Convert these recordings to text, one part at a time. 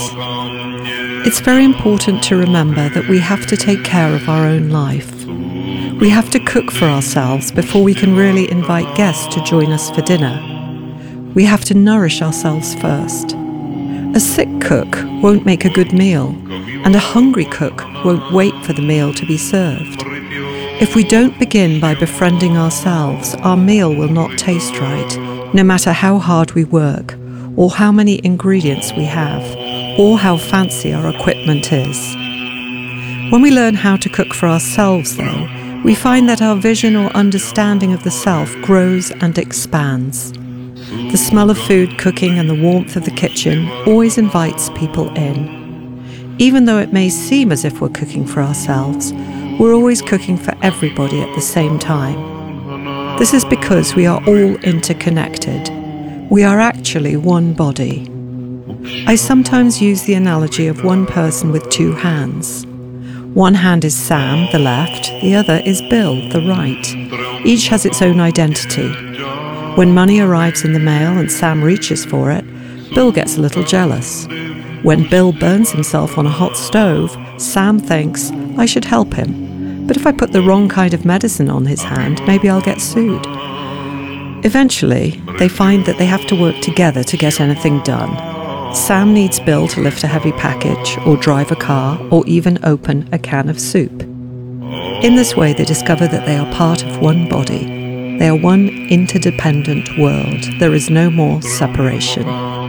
It's very important to remember that we have to take care of our own life. We have to cook for ourselves before we can really invite guests to join us for dinner. We have to nourish ourselves first. A sick cook won't make a good meal, and a hungry cook won't wait for the meal to be served. If we don't begin by befriending ourselves, our meal will not taste right, no matter how hard we work, or how many ingredients we have, or how fancy our equipment is. When we learn how to cook for ourselves, though, we find that our vision or understanding of the self grows and expands. The smell of food cooking and the warmth of the kitchen always invites people in. Even though it may seem as if we're cooking for ourselves, we're always cooking for everybody at the same time. This is because we are all interconnected. We are actually one body. I sometimes use the analogy of one person with two hands. One hand is Sam, the left, the other is Bill, the right. Each has its own identity. When money arrives in the mail and Sam reaches for it, Bill gets a little jealous. When Bill burns himself on a hot stove, Sam thinks, I should help him. But if I put the wrong kind of medicine on his hand, maybe I'll get sued. Eventually, they find that they have to work together to get anything done. Sam needs Bill to lift a heavy package, or drive a car, or even open a can of soup. In this way, they discover that they are part of one body. They are one interdependent world. There is no more separation.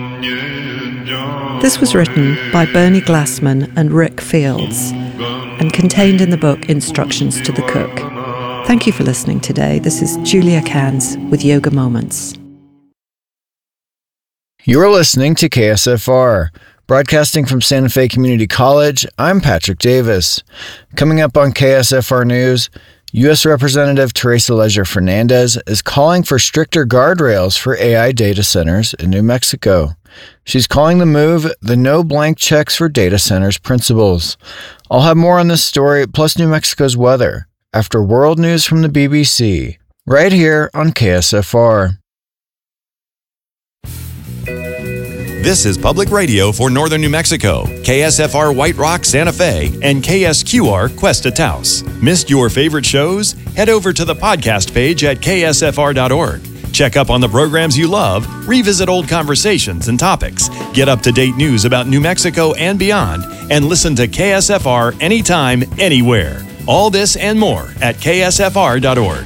This was written by Bernie Glassman and Rick Fields, and contained in the book Instructions to the Cook. Thank you for listening today. This is Julia Cairns with Yoga Moments. You're listening to KSFR. Broadcasting from Santa Fe Community College, I'm Patrick Davis. Coming up on KSFR News, U.S. Representative Teresa Leger Fernandez is calling for stricter guardrails for AI data centers in New Mexico. She's calling the move the no blank checks for data centers principles. I'll have more on this story, plus New Mexico's weather, after world news from the BBC, right here on KSFR. This is Public Radio for Northern New Mexico, KSFR White Rock, Santa Fe, and KSQR Cuesta Taos. Missed your favorite shows? Head over to the podcast page at ksfr.org. Check up on the programs you love, revisit old conversations and topics, get up-to-date news about New Mexico and beyond, and listen to KSFR anytime, anywhere. All this and more at ksfr.org.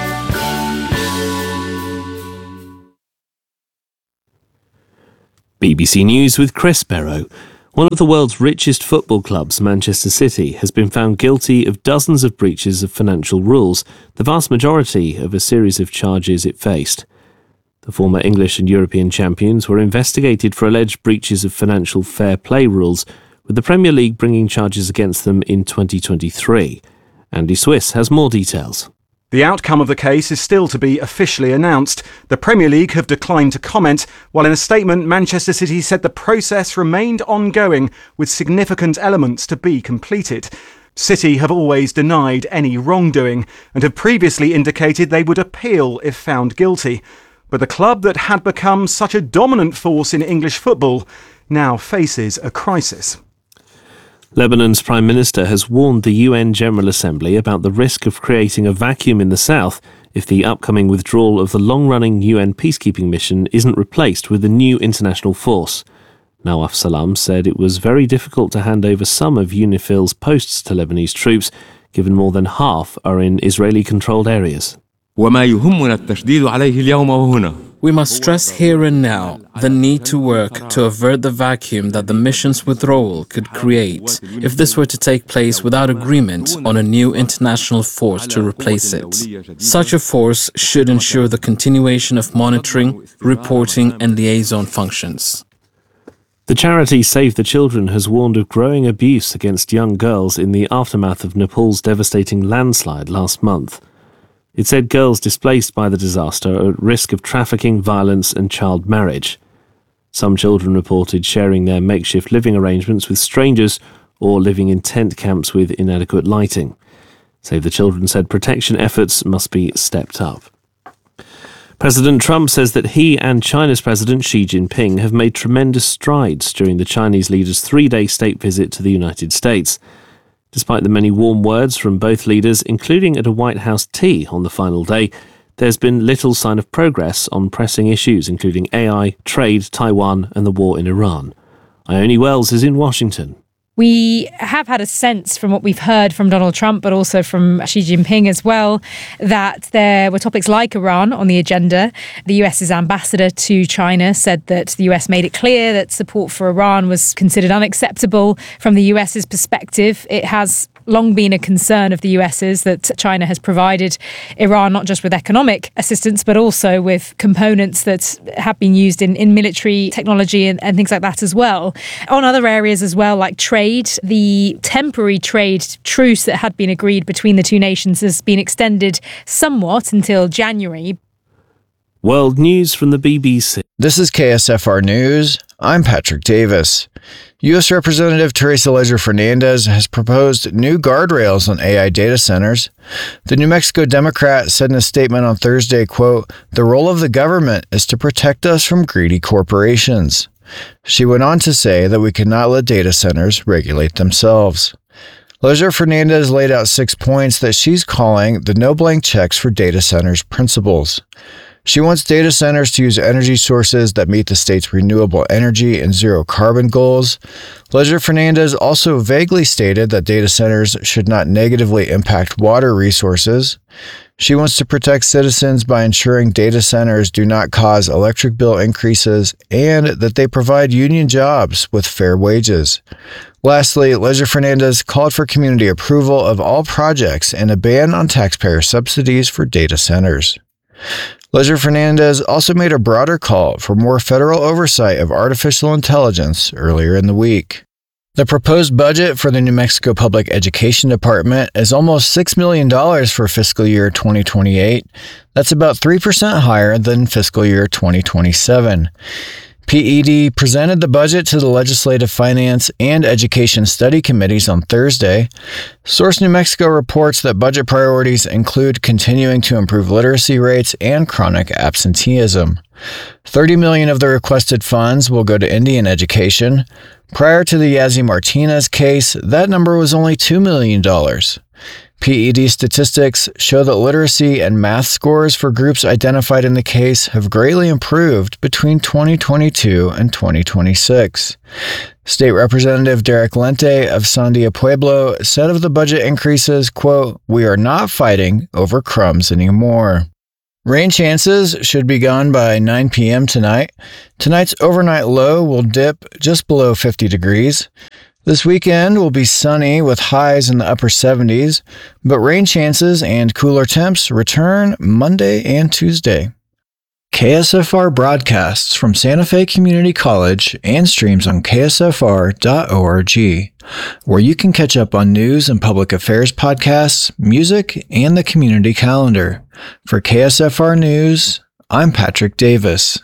BBC News with Chris Barrow. One of the world's richest football clubs, Manchester City, has been found guilty of dozens of breaches of financial rules, the vast majority of a series of charges it faced. The former English and European champions were investigated for alleged breaches of financial fair play rules, with the Premier League bringing charges against them in 2023. Andy Swiss has more details. The outcome of the case is still to be officially announced. The Premier League have declined to comment, while in a statement Manchester City said the process remained ongoing with significant elements to be completed. City have always denied any wrongdoing and have previously indicated they would appeal if found guilty. But the club that had become such a dominant force in English football now faces a crisis. Lebanon's Prime Minister has warned the UN General Assembly about the risk of creating a vacuum in the south if the upcoming withdrawal of the long-running UN peacekeeping mission isn't replaced with a new international force. Nawaf Salam said it was very difficult to hand over some of UNIFIL's posts to Lebanese troops, given more than half are in Israeli-controlled areas. We must stress here and now the need to work to avert the vacuum that the mission's withdrawal could create if this were to take place without agreement on a new international force to replace it. Such a force should ensure the continuation of monitoring, reporting and liaison functions. The charity Save the Children has warned of growing abuse against young girls in the aftermath of Nepal's devastating landslide last month. It said girls displaced by the disaster are at risk of trafficking, violence and child marriage. Some children reported sharing their makeshift living arrangements with strangers or living in tent camps with inadequate lighting. Save the Children said protection efforts must be stepped up. President Trump says that he and China's President Xi Jinping have made tremendous strides during the Chinese leader's 3-day state visit to the United States. Despite the many warm words from both leaders, including at a White House tea on the final day, there's been little sign of progress on pressing issues including AI, trade, Taiwan and the war in Iran. Ione Wells is in Washington. We have had a sense from what we've heard from Donald Trump, but also from Xi Jinping as well, that there were topics like Iran on the agenda. The US's ambassador to China said that the US made it clear that support for Iran was considered unacceptable from the US's perspective. It has long been a concern of the US's that China has provided Iran not just with economic assistance, but also with components that have been used in military technology and things like that as well. On other areas as well, like trade, the temporary trade truce that had been agreed between the two nations has been extended somewhat until January. World News from the BBC. This is KSFR News. I'm Patrick Davis. U.S. Representative Teresa Leger Fernandez has proposed new guardrails on AI data centers. The New Mexico Democrat said in a statement on Thursday, quote, "The role of the government is to protect us from greedy corporations." She went on to say that we cannot let data centers regulate themselves. Leger Fernandez laid out 6 points that she's calling the no blank checks for data centers principles. She wants data centers to use energy sources that meet the state's renewable energy and zero carbon goals. Leger Fernandez also vaguely stated that data centers should not negatively impact water resources. She wants to protect citizens by ensuring data centers do not cause electric bill increases and that they provide union jobs with fair wages. Lastly, Leger Fernandez called for community approval of all projects and a ban on taxpayer subsidies for data centers. Leger Fernandez also made a broader call for more federal oversight of artificial intelligence earlier in the week. The proposed budget for the New Mexico Public Education Department is almost $6 million for fiscal year 2028. That's about 3% higher than fiscal year 2027. PED presented the budget to the Legislative Finance and Education Study Committees on Thursday. Source New Mexico reports that budget priorities include continuing to improve literacy rates and chronic absenteeism. $30 million of the requested funds will go to Indian education. Prior to the Yazzie Martinez case, that number was only $2 million. PED statistics show that literacy and math scores for groups identified in the case have greatly improved between 2022 and 2026. State Representative Derek Lente of Sandia Pueblo said of the budget increases, quote, "We are not fighting over crumbs anymore." Rain chances should be gone by 9 p.m. tonight. Tonight's overnight low will dip just below 50 degrees. This weekend will be sunny with highs in the upper 70s, but rain chances and cooler temps return Monday and Tuesday. KSFR broadcasts from Santa Fe Community College and streams on ksfr.org, where you can catch up on news and public affairs podcasts, music, and the community calendar. For KSFR News, I'm Patrick Davis.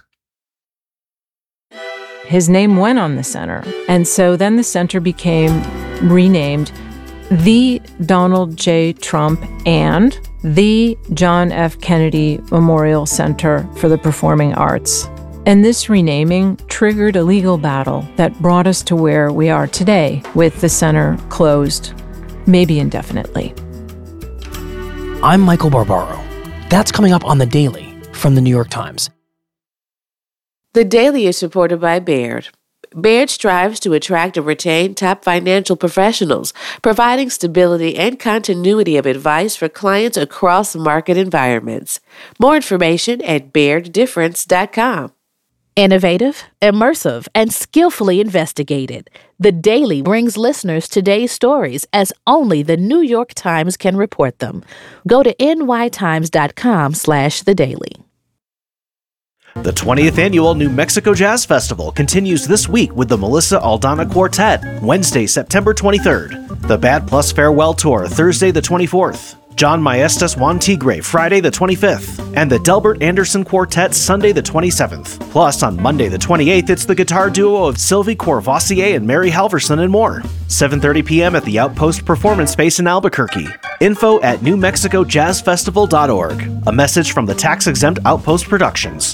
His name went on the center, and so then the center became renamed the Donald J. Trump and the John F. Kennedy Memorial Center for the Performing Arts. And this renaming triggered a legal battle that brought us to where we are today, with the center closed, maybe indefinitely. I'm Michael Barbaro. That's coming up on The Daily from The New York Times. The Daily is supported by Baird. Baird strives to attract and retain top financial professionals, providing stability and continuity of advice for clients across market environments. More information at BairdDifference.com. Innovative, immersive, and skillfully investigated. The Daily brings listeners today's stories as only the New York Times can report them. Go to nytimes.com/The Daily. The 20th Annual New Mexico Jazz Festival continues this week with the Melissa Aldana Quartet, Wednesday, September 23rd. The Bad Plus Farewell Tour, Thursday the 24th. John Maestas Juan Tigre Friday the 25th, and the Delbert Anderson Quartet Sunday the 27th. Plus, on Monday the 28th, it's the guitar duo of Sylvie Courvoisier and Mary Halverson and more. 7:30 p.m. at the Outpost Performance Space in Albuquerque. Info at newmexicojazzfestival.org. A message from the tax-exempt Outpost Productions.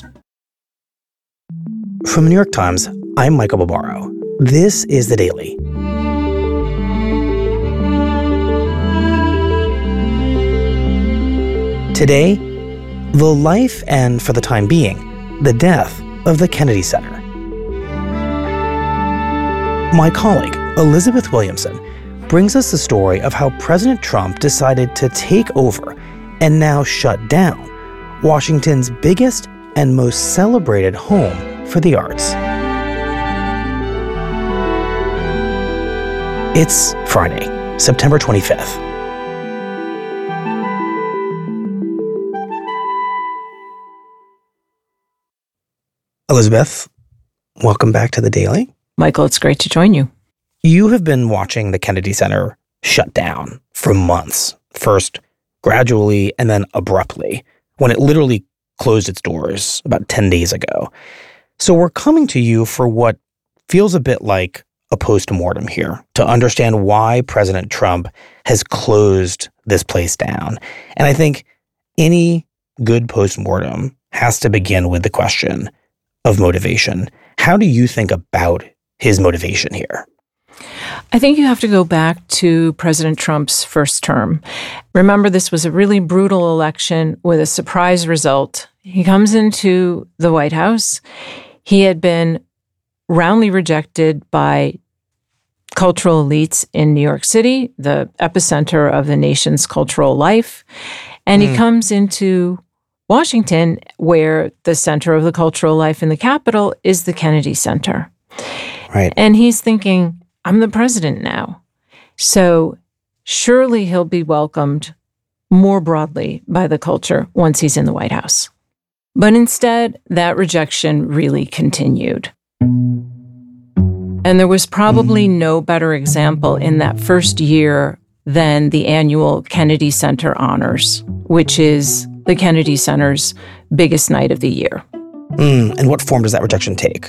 From the New York Times, I'm Michael Barbaro. This is The Daily. Today, the life and, for the time being, the death of the Kennedy Center. My colleague, Elizabeth Williamson, brings us the story of how President Trump decided to take over and now shut down Washington's biggest and most celebrated home for the arts. It's Friday, September 25th. Elizabeth, welcome back to The Daily. Michael, it's great to join you. You have been watching the Kennedy Center shut down for months, first gradually and then abruptly, when it literally closed its doors about 10 days ago. So we're coming to you for what feels a bit like a post-mortem here, to understand why President Trump has closed this place down. And I think any good post-mortem has to begin with the question of motivation. How do you think about his motivation here? I think you have to go back to President Trump's first term. Remember, this was a really brutal election with a surprise result. He comes into the White House. He had been roundly rejected by cultural elites in New York City, the epicenter of the nation's cultural life. And he comes into Washington, where the center of the cultural life in the Capitol is the Kennedy Center. Right. And he's thinking, I'm the president now. So surely he'll be welcomed more broadly by the culture once he's in the White House. But instead, that rejection really continued. And there was probably no better example in that first year than the annual Kennedy Center Honors, which is the Kennedy Center's biggest night of the year. And what form does that rejection take?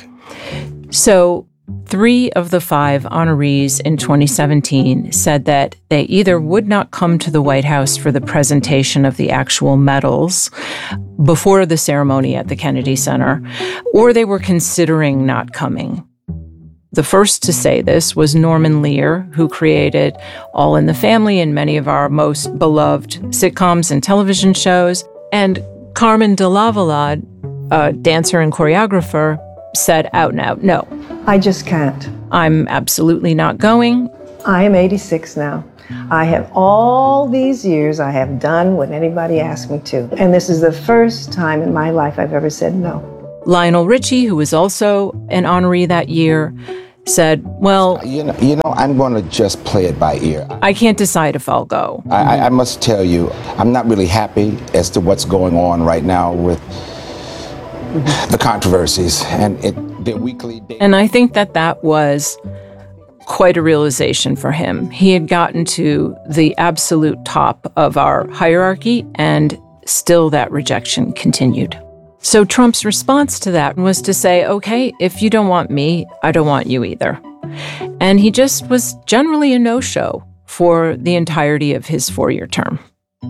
So 3 of the 5 honorees in 2017 said that they either would not come to the White House for the presentation of the actual medals before the ceremony at the Kennedy Center, or they were considering not coming. The first to say this was Norman Lear, who created All in the Family and many of our most beloved sitcoms and television shows. And Carmen de Lavalade, a dancer and choreographer, said out and out, no. I just can't. I'm absolutely not going. I am 86 now. I have all these years I have done what anybody asked me to. And this is the first time in my life I've ever said no. Lionel Richie, who was also an honoree that year, said, well, you know, I'm going to just play it by ear. I can't decide if I'll go. I must tell you, I'm not really happy as to what's going on right now with the controversies and the weekly. And I think that was quite a realization for him. He had gotten to the absolute top of our hierarchy, and still that rejection continued. So Trump's response to that was to say, okay, if you don't want me, I don't want you either. And he just was generally a no-show for the entirety of his 4-year term.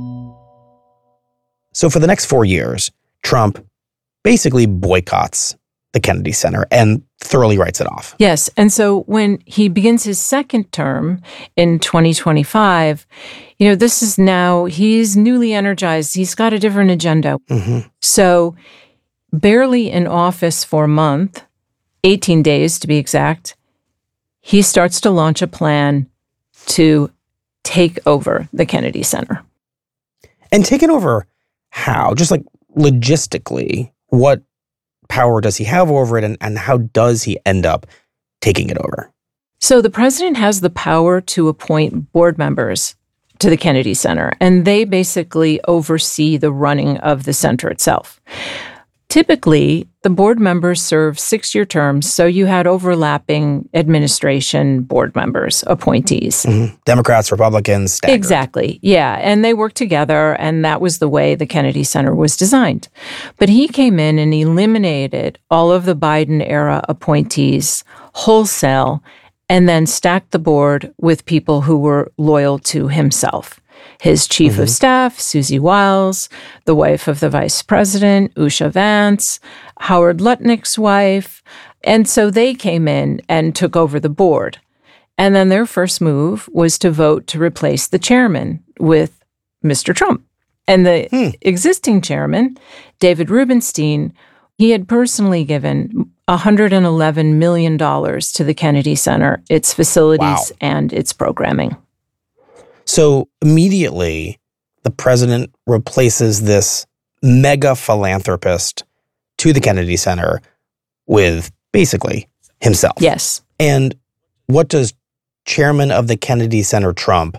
So for the next 4 years, Trump basically boycotts the Kennedy Center and thoroughly writes it off. Yes. And so when he begins his second term in 2025, this is now, he's newly energized. He's got a different agenda. So barely in office for a month, 18 days to be exact, he starts to launch a plan to take over the Kennedy Center. And taking over how? Just like logistically, what power does he have over it, and how does he end up taking it over? So the president has the power to appoint board members to the Kennedy Center, and they basically oversee the running of the center itself. Typically, the board members serve 6-year terms, so you had overlapping administration board members, appointees. Mm-hmm. Democrats, Republicans, staggered. Exactly, yeah. And they worked together, and that was the way the Kennedy Center was designed. But he came in and eliminated all of the Biden-era appointees wholesale and then stacked the board with people who were loyal to himself. His chief of staff, Susie Wiles, the wife of the vice president, Usha Vance, Howard Lutnick's wife. And so they came in and took over the board. And then their first move was to vote to replace the chairman with Mr. Trump. And the existing chairman, David Rubenstein, he had personally given $111 million to the Kennedy Center, its facilities, and its programming. So immediately, the president replaces this mega philanthropist to the Kennedy Center with basically himself. Yes. And what does chairman of the Kennedy Center Trump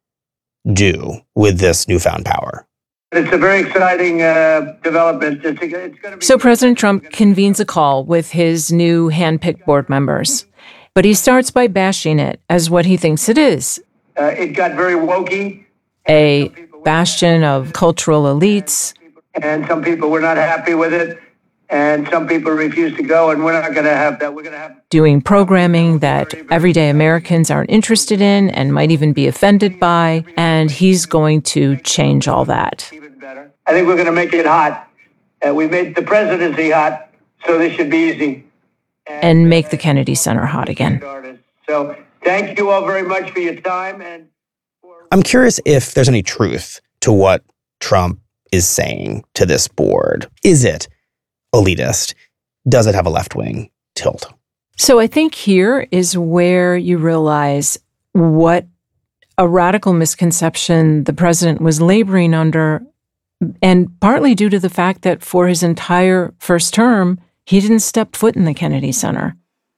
do with this newfound power? It's a very exciting development. It's going to be. So President Trump convenes a call with his new handpicked board members, but he starts by bashing it as what he thinks it is. It got very wokey. A bastion of cultural elites. And some people were not happy with it. And some people refused to go. And we're not going to have that. We're going to have doing programming that everyday Americans aren't interested in and might even be offended by. And he's going to change all that. I think we're going to make it hot. We made the presidency hot, so this should be easy. And make the Kennedy Center hot again. So thank you all very much for your time. And I'm curious if there's any truth to what Trump is saying to this board. Is it elitist? Does it have a left-wing tilt? So I think here is where you realize what a radical misconception the president was laboring under, and partly due to the fact that for his entire first term, he didn't step foot in the Kennedy Center.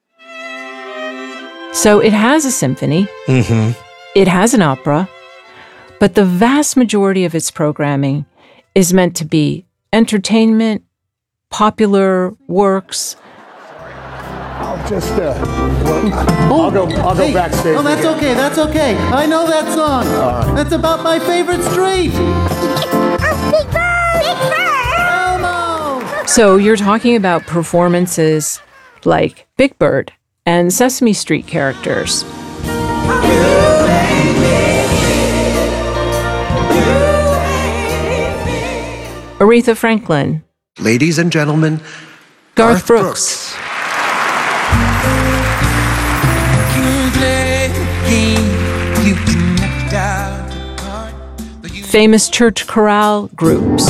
So it has a symphony, it has an opera, but the vast majority of its programming is meant to be entertainment, popular works. I'll just, I'll go backstage. Oh, that's okay, that's okay. I know that song. All right. That's about my favorite street. Big Bird! Big Bird! Elmo! So you're talking about performances like Big Bird and Sesame Street characters. Aretha Franklin. Ladies and gentlemen, Garth Brooks. Famous church chorale groups.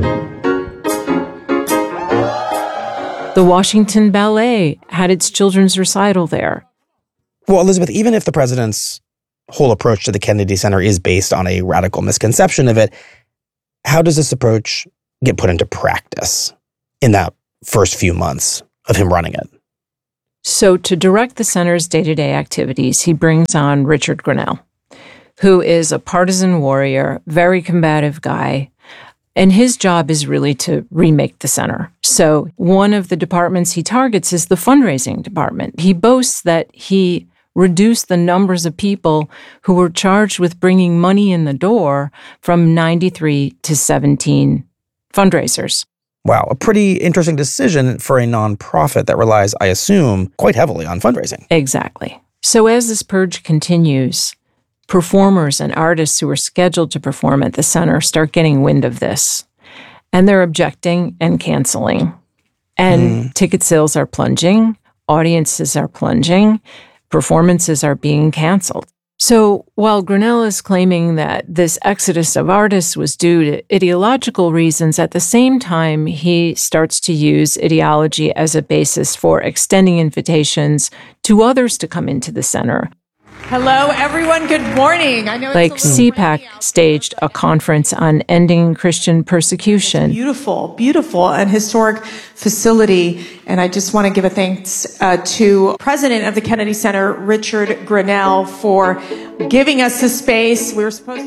The Washington Ballet had its children's recital there. Well, Elizabeth, even if the president's whole approach to the Kennedy Center is based on a radical misconception of it, how does this approach get put into practice in that first few months of him running it? So to direct the center's day-to-day activities, he brings on Richard Grenell, who is a partisan warrior, very combative guy, and his job is really to remake the center. So one of the departments he targets is the fundraising department. He boasts that he reduced the numbers of people who were charged with bringing money in the door from 93 to 17 fundraisers. Wow, a pretty interesting decision for a nonprofit that relies, I assume, quite heavily on fundraising. Exactly. So as this purge continues, performers and artists who are scheduled to perform at the center start getting wind of this, and they're objecting and canceling. And ticket sales are plunging, audiences are plunging, performances are being canceled. So while Grenell is claiming that this exodus of artists was due to ideological reasons, at the same time, he starts to use ideology as a basis for extending invitations to others to come into the center. Hello, everyone. Good morning. I know like CPAC staged a conference on ending Christian persecution. Beautiful, beautiful and historic facility. And I just want to give a thanks to President of the Kennedy Center, Richard Grenell, for giving us the space. We were supposed to be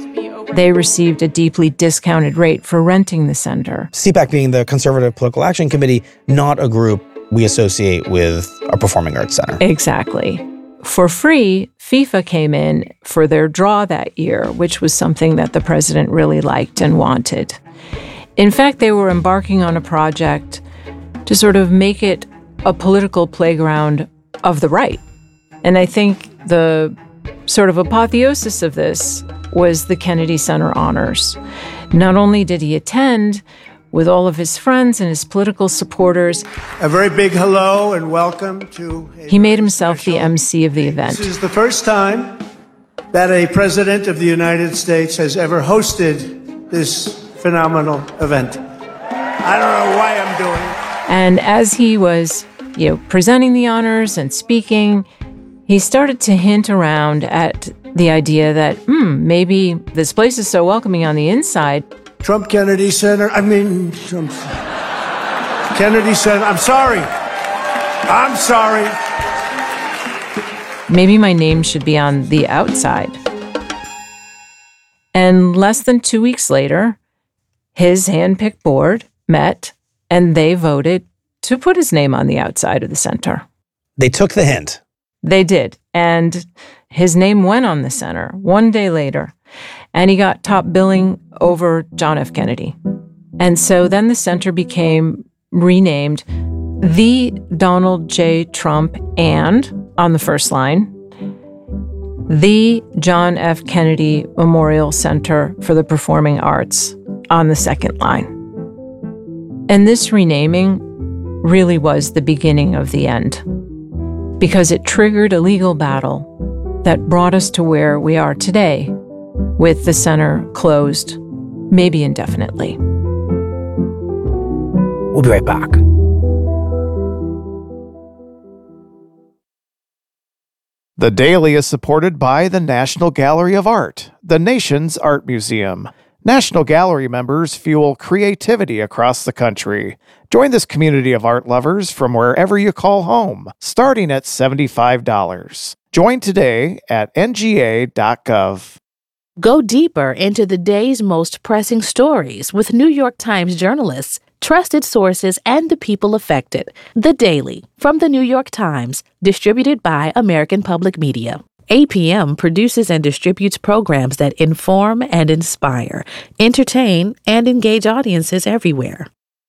they received a deeply discounted rate for renting the center. CPAC being the Conservative Political Action Committee, not a group we associate with a performing arts center. Exactly. For free, FIFA came in for their draw that year, which was something that the president really liked and wanted. In fact, they were embarking on a project to sort of make it a political playground of the right. And I think the sort of apotheosis of this was the Kennedy Center Honors. Not only did he attend with all of his friends and his political supporters, A very big hello and welcome to... he made himself the MC of the event. This is the first time that a president of the United States has ever hosted this phenomenal event. I don't know why I'm doing it. And as he was, presenting the honors and speaking, he started to hint around at the idea that, maybe this place is so welcoming on the inside. Trump Kennedy Center, Kennedy Center, I'm sorry. Maybe my name should be on the outside. And less than 2 weeks later, his handpicked board met and they voted to put his name on the outside of the center. They took the hint. They did. And his name went on the center 1 day later. And he got top billing over John F. Kennedy. And so then the center became renamed the Donald J. Trump and, on the first line, the John F. Kennedy Memorial Center for the Performing Arts on the second line. And this renaming really was the beginning of the end, because it triggered a legal battle that brought us to where we are today, with the center closed, maybe indefinitely. We'll be right back. The Daily is supported by the National Gallery of Art, the nation's art museum. National Gallery members fuel creativity across the country. Join this community of art lovers from wherever you call home, starting at $75. Join today at nga.gov. Go deeper into the day's most pressing stories with New York Times journalists, trusted sources, and the people affected. The Daily from the New York Times, distributed by American Public Media. APM produces and distributes programs that inform and inspire, entertain, and engage audiences everywhere.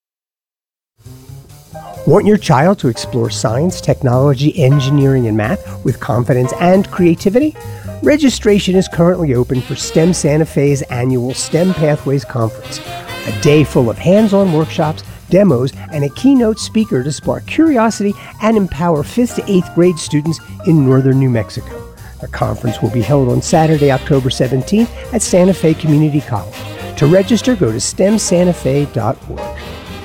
Want your child to explore science, technology, engineering, and math with confidence and creativity? Registration is currently open for STEM Santa Fe's annual STEM Pathways Conference, a day full of hands-on workshops, demos, and a keynote speaker to spark curiosity and empower 5th to 8th grade students in northern New Mexico. The conference will be held on Saturday, October 17th at Santa Fe Community College. To register, go to stemsantafe.org.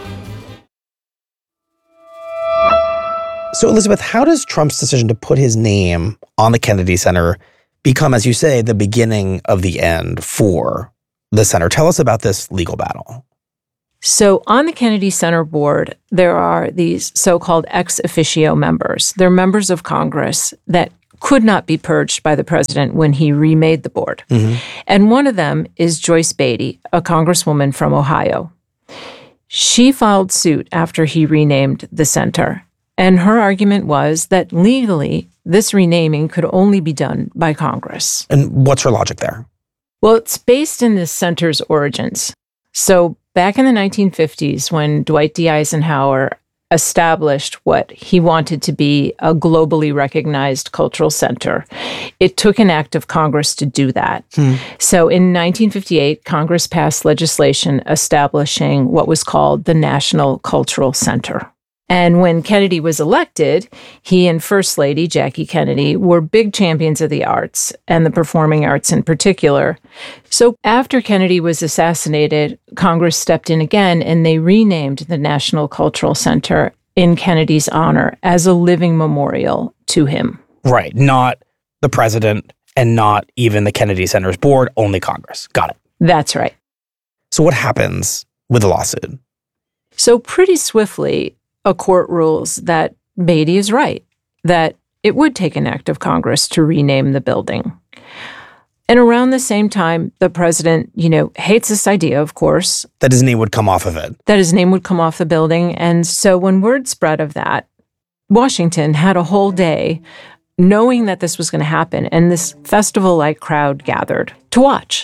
So, Elizabeth, how does Trump's decision to put his name on the Kennedy Center become, as you say, the beginning of the end for the center? Tell us about this legal battle. So on the Kennedy Center board, there are these so-called ex officio members. They're members of Congress that could not be purged by the president when he remade the board. Mm-hmm. And one of them is Joyce Beatty, a congresswoman from Ohio. She filed suit after he renamed the center. And her argument was that legally, this renaming could only be done by Congress. And what's her logic there? Well, it's based in the center's origins. So back in the 1950s, when Dwight D. Eisenhower established what he wanted to be a globally recognized cultural center, it took an act of Congress to do that. So in 1958, Congress passed legislation establishing what was called the National Cultural Center. And when Kennedy was elected, he and First Lady Jackie Kennedy were big champions of the arts, and the performing arts in particular. So after Kennedy was assassinated, Congress stepped in again, and they renamed the National Cultural Center in Kennedy's honor as a living memorial to him. Right. Not the president and not even the Kennedy Center's board, only Congress. Got it. That's right. So what happens with the lawsuit? So pretty swiftly, a court rules that Beatty is right, that it would take an act of Congress to rename the building. And around the same time, the president, hates this idea, of course. That his name would come off of it. That his name would come off the building. And so when word spread of that, Washington had a whole day knowing that this was going to happen, and this festival-like crowd gathered to watch.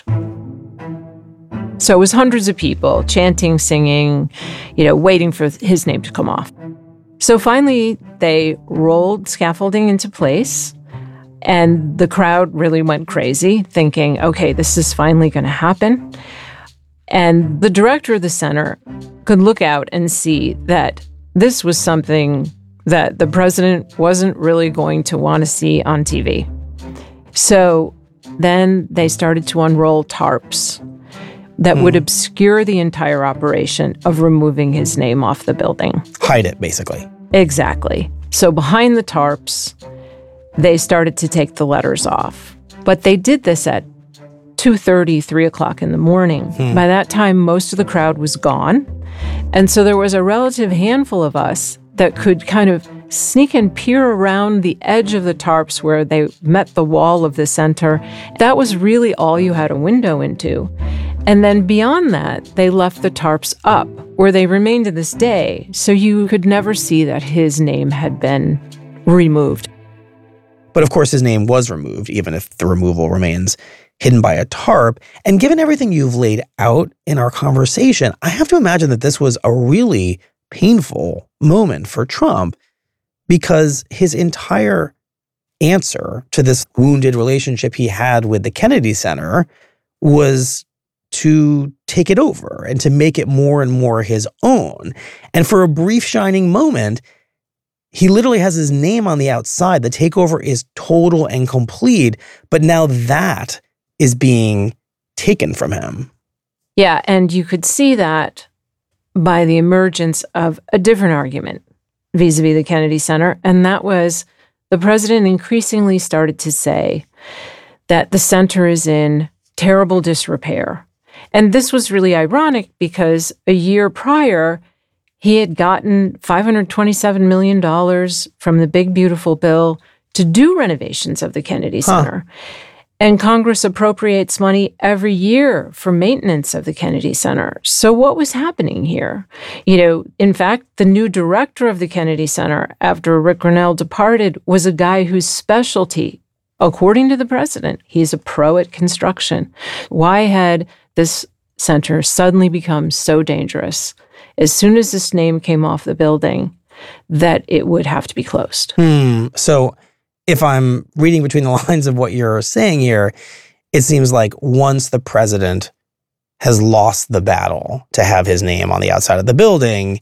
So it was hundreds of people chanting, singing, waiting for his name to come off. So finally, they rolled scaffolding into place, and the crowd really went crazy, thinking, okay, this is finally going to happen. And the director of the center could look out and see that this was something that the president wasn't really going to want to see on TV. So then they started to unroll tarps that would obscure the entire operation of removing his name off the building. Hide it, basically. Exactly. So behind the tarps, they started to take the letters off. But they did this at 2:30, 3 o'clock in the morning. By that time, most of the crowd was gone. And so there was a relative handful of us that could kind of sneak and peer around the edge of the tarps where they met the wall of the center. That was really all you had a window into. And then beyond that, they left the tarps up, where they remain to this day, so you could never see that his name had been removed. But of course, his name was removed, even if the removal remains hidden by a tarp. And given everything you've laid out in our conversation, I have to imagine that this was a really painful moment for Trump, because his entire answer to this wounded relationship he had with the Kennedy Center was to take it over and to make it more and more his own. And for a brief shining moment, he literally has his name on the outside. The takeover is total and complete, but now that is being taken from him. Yeah, and you could see that by the emergence of a different argument vis-a-vis the Kennedy Center, and that was the president increasingly started to say that the center is in terrible disrepair. And this was really ironic because a year prior, he had gotten $527 million from the Big Beautiful Bill to do renovations of the Kennedy Center. And Congress appropriates money every year for maintenance of the Kennedy Center. So what was happening here? In fact, the new director of the Kennedy Center, after Rick Grenell departed, was a guy whose specialty, according to the president, he's a pro at construction. Why had this center suddenly become so dangerous as soon as this name came off the building that it would have to be closed? So if I'm reading between the lines of what you're saying here, it seems like once the president has lost the battle to have his name on the outside of the building,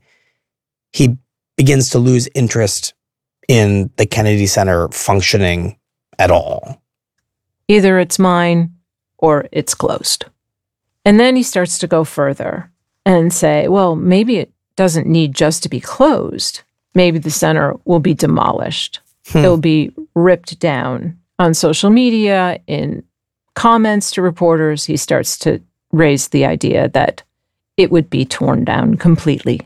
he begins to lose interest in the Kennedy Center functioning at all. Either it's mine or it's closed. And then he starts to go further and say, well, maybe it doesn't need just to be closed. Maybe the center will be demolished. It'll be ripped down on social media, in comments to reporters. He starts to raise the idea that it would be torn down completely.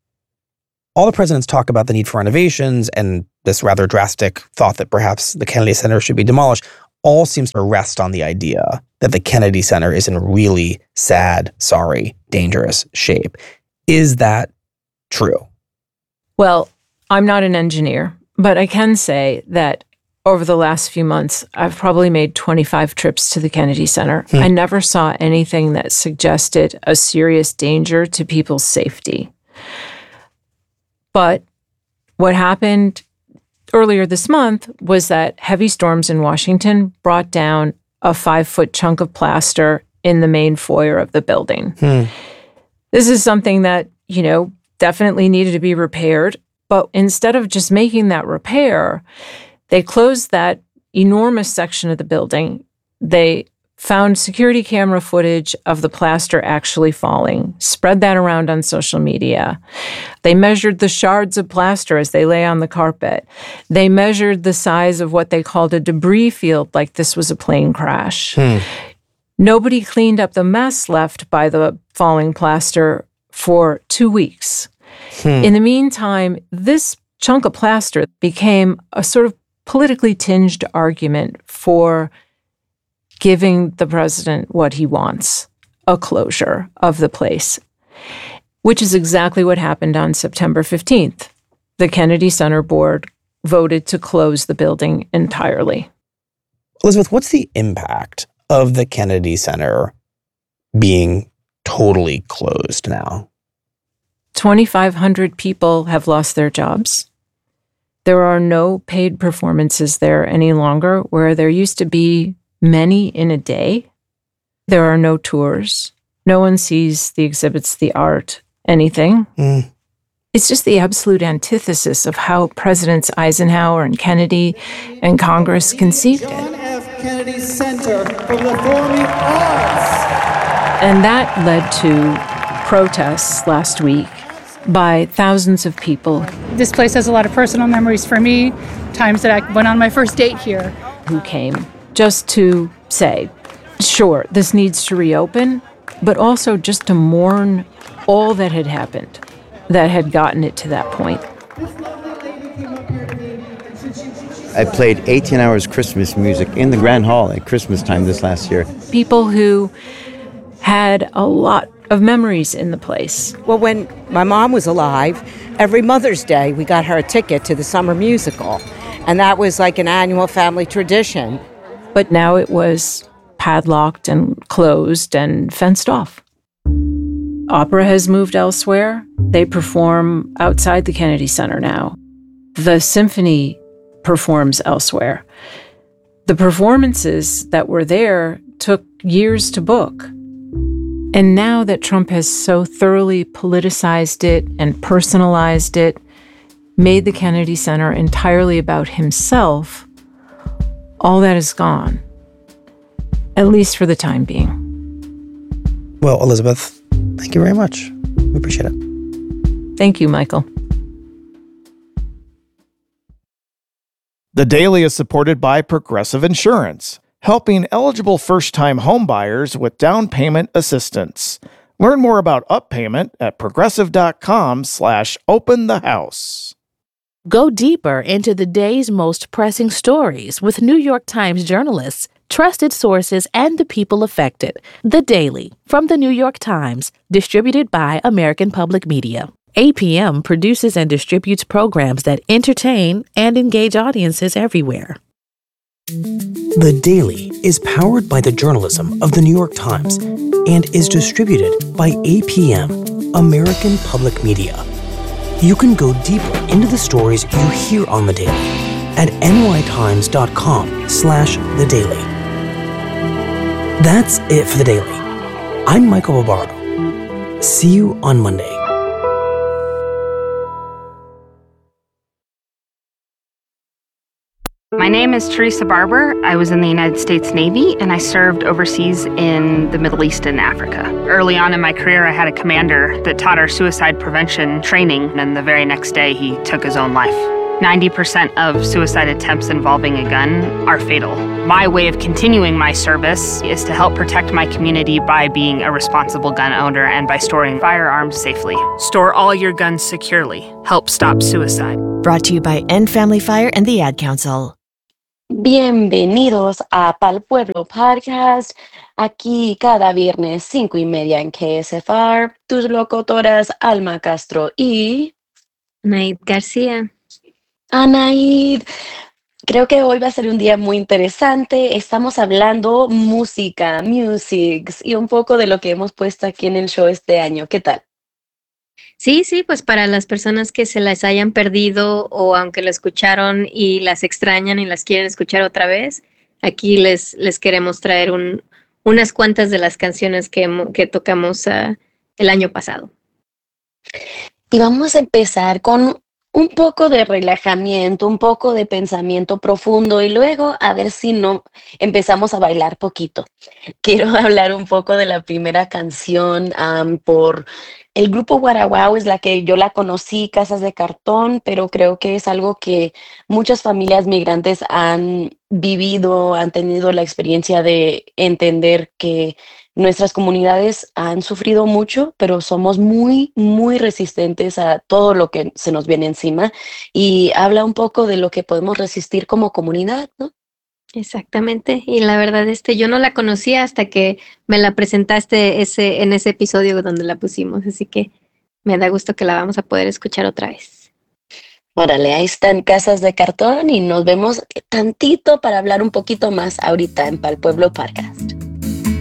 All the presidents talk about the need for renovations and this rather drastic thought that perhaps the Kennedy Center should be demolished all seems to rest on the idea that the Kennedy Center is in really sad, sorry, dangerous shape. Is that true? Well, I'm not an engineer, but I can say that over the last few months, I've probably made 25 trips to the Kennedy Center. I never saw anything that suggested a serious danger to people's safety. But what happened earlier this month was that heavy storms in Washington brought down a 5-foot chunk of plaster in the main foyer of the building. This is something that, definitely needed to be repaired. But instead of just making that repair, they closed that enormous section of the building. They found security camera footage of the plaster actually falling, spread that around on social media. They measured the shards of plaster as they lay on the carpet. They measured the size of what they called a debris field, like this was a plane crash. Nobody cleaned up the mess left by the falling plaster for 2 weeks. In the meantime, this chunk of plaster became a sort of politically tinged argument for giving the president what he wants, a closure of the place, which is exactly what happened on September 15th. The Kennedy Center board voted to close the building entirely. Elizabeth, what's the impact of the Kennedy Center being totally closed now? 2,500 people have lost their jobs. There are no paid performances there any longer, where there used to be many in a day. There are no tours. No one sees the exhibits, the art, anything. It's just the absolute antithesis of how Presidents Eisenhower and Kennedy and Congress conceived it. John F. Kennedy Center for the Performing Arts. And that led to protests last week by thousands of people. This place has a lot of personal memories for me, times that I went on my first date here. Who came just to say, sure, this needs to reopen, but also just to mourn all that had happened, that had gotten it to that point. I played 18 hours Christmas music in the Grand Hall at Christmas time this last year. People who had a lot of memories in the place. Well, when my mom was alive, every Mother's Day we got her a ticket to the summer musical, and that was like an annual family tradition. But now it was padlocked and closed and fenced off. Opera has moved elsewhere. They perform outside the Kennedy Center now. The symphony performs elsewhere. The performances that were there took years to book. And now that Trump has so thoroughly politicized it and personalized it, made the Kennedy Center entirely about himself, all that is gone, at least for the time being. Well, Elizabeth, thank you very much. We appreciate it. Thank you, Michael. The Daily is supported by Progressive Insurance, helping eligible first-time homebuyers with down payment assistance. Learn more about UpPayment at progressive.com/openthehouse. Go deeper into the day's most pressing stories with New York Times journalists, trusted sources, and the people affected. The Daily from the New York Times, distributed by American Public Media. APM produces and distributes programs that entertain and engage audiences everywhere. The Daily is powered by the journalism of the New York Times and is distributed by APM, American Public Media. You can go deeper into the stories you hear on The Daily at nytimes.com/The Daily. That's it for The Daily. I'm Michael Barbaro. See you on Monday. My name is Teresa Barber. I was in the United States Navy, and I served overseas in the Middle East and Africa. Early on in my career, I had a commander that taught our suicide prevention training, and the very next day, he took his own life. 90% of suicide attempts involving a gun are fatal. My way of continuing my service is to help protect my community by being a responsible gun owner and by storing firearms safely. Store all your guns securely. Help stop suicide. Brought to you by End Family Fire and the Ad Council. Bienvenidos a Pal Pueblo Podcast, aquí cada viernes 5:30 en KSFR, tus locutoras Alma Castro y Anaid García. Anaid, creo que hoy va a ser un día muy interesante. Estamos hablando música, musics y un poco de lo que hemos puesto aquí en el show este año. ¿Qué tal? Sí, pues para las personas que se las hayan perdido o aunque lo escucharon y las extrañan y las quieren escuchar otra vez, aquí les queremos traer unas cuantas de las canciones que tocamos el año pasado. Y vamos a empezar con un poco de relajamiento, un poco de pensamiento profundo y luego a ver si no empezamos a bailar poquito. Quiero hablar un poco de la primera canción por el grupo Guaraguao, es la que yo la conocí, Casas de Cartón, pero creo que es algo que muchas familias migrantes han vivido, han tenido la experiencia de entender que nuestras comunidades han sufrido mucho, pero somos muy, muy resistentes a todo lo que se nos viene encima y habla un poco de lo que podemos resistir como comunidad, ¿no? Exactamente, y la verdad yo no la conocía hasta que me la presentaste en ese episodio donde la pusimos, así que me da gusto que la vamos a poder escuchar otra vez. Órale, ahí están Casas de Cartón y nos vemos tantito para hablar un poquito más ahorita en Pal Pueblo Podcast.